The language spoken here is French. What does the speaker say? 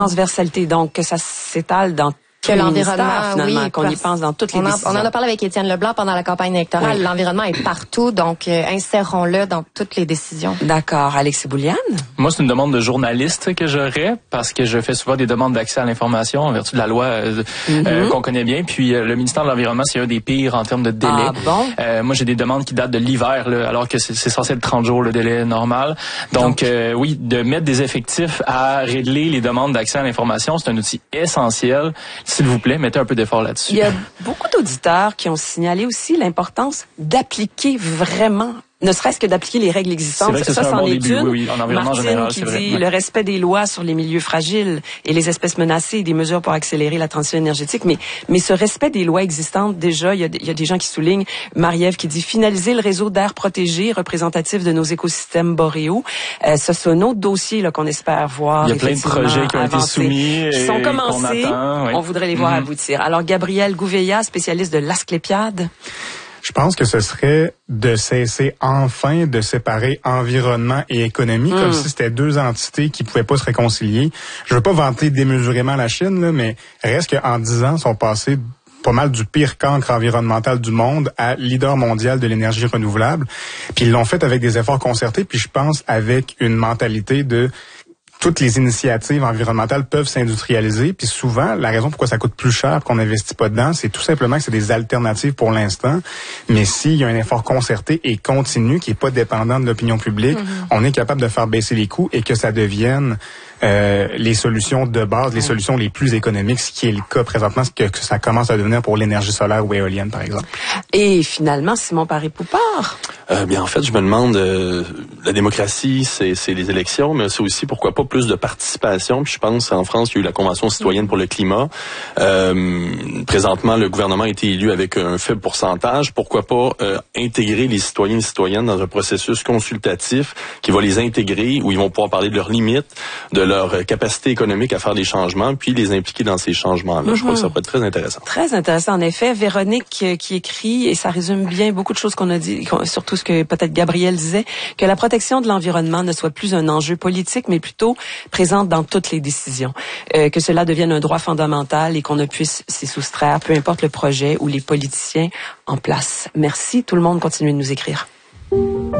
transversalité, donc que ça s'étale dans que l'environnement, finalement, qu'on y pense dans toutes les décisions. On en a parlé avec Étienne Leblanc pendant la campagne électorale. Oui. L'environnement est partout, donc insérons-le dans toutes les décisions. D'accord. Alexis Bouliane? Moi, c'est une demande de journaliste que j'aurais parce que je fais souvent des demandes d'accès à l'information en vertu de la loi qu'on connaît bien. Puis le ministère de l'Environnement, c'est un des pires en termes de délai. Ah bon? Moi, j'ai des demandes qui datent de l'hiver, là, alors que c'est censé être 30 jours le délai normal. Donc oui, de mettre des effectifs à régler les demandes d'accès à l'information, c'est un outil essentiel. S'il vous plaît, mettez un peu d'effort là-dessus. Il y a beaucoup d'auditeurs qui ont signalé aussi l'importance d'appliquer vraiment, ne serait-ce que d'appliquer les règles existantes. C'est vrai que ça, c'en est une. Oui, en environnement Martine général, qui c'est vrai. dit le respect des lois sur les milieux fragiles et les espèces menacées, des mesures pour accélérer la transition énergétique. Mais ce respect des lois existantes, déjà, il y a des gens qui soulignent, Marie-Ève qui dit finaliser le réseau d'aires protégées représentatif de nos écosystèmes boréaux. Ça, c'est un autre dossier là qu'on espère voir. Il y a plein de projets qui ont été soumis qui sont commencés. On voudrait les voir aboutir. Alors, Gabriel Gouveia, spécialiste de l'Asclépiade. Je pense que ce serait de cesser enfin de séparer environnement et économie, comme si c'était deux entités qui pouvaient pas se réconcilier. Je veux pas vanter démesurément la Chine, là, mais reste qu'en 10 ans, sont passés pas mal du pire cancre environnemental du monde à leader mondial de l'énergie renouvelable. Puis ils l'ont fait avec des efforts concertés, puis je pense avec une mentalité de toutes les initiatives environnementales peuvent s'industrialiser, puis souvent, la raison pourquoi ça coûte plus cher qu'on n'investit pas dedans, c'est tout simplement que c'est des alternatives pour l'instant, mais s'il y a un effort concerté et continu qui est pas dépendant de l'opinion publique, on est capable de faire baisser les coûts et que ça devienne les solutions de base, les solutions les plus économiques, ce qui est le cas présentement, ce que ça commence à devenir pour l'énergie solaire ou éolienne, par exemple. Et finalement, Simon Paré-Poupard. Bien, en fait, je me demande, la démocratie, c'est les élections, mais c'est aussi, pourquoi pas, plus de participation. Puis je pense, en France, il y a eu la Convention citoyenne pour le climat. Présentement, le gouvernement a été élu avec un faible pourcentage. Pourquoi pas intégrer les citoyens et citoyennes dans un processus consultatif qui va les intégrer, où ils vont pouvoir parler de leurs limites, de leur capacité économique à faire des changements, puis les impliquer dans ces changements-là. Je crois que ça peut être très intéressant. Très intéressant, en effet. Véronique qui écrit, et ça résume bien beaucoup de choses qu'on a dit, surtout ce que peut-être Gabriel disait, que la protection de l'environnement ne soit plus un enjeu politique, mais plutôt présente dans toutes les décisions. Que cela devienne un droit fondamental et qu'on ne puisse s'y soustraire, peu importe le projet ou les politiciens en place. Merci. Tout le monde continue de nous écrire.